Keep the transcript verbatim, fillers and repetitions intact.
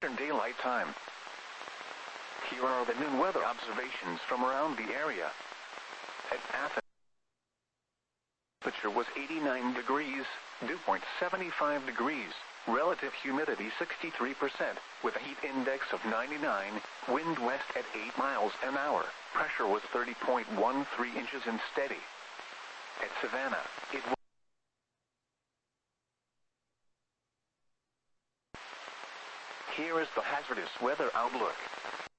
daylight time. Here are the noon weather observations from around the area. At Athens, temperature was eighty-nine degrees, dew point seventy-five degrees, relative humidity sixty-three percent, with a heat index of ninety-nine, wind west at eight miles an hour, pressure was thirty point one three inches and steady. At Savannah, it was Here is the hazardous weather outlook.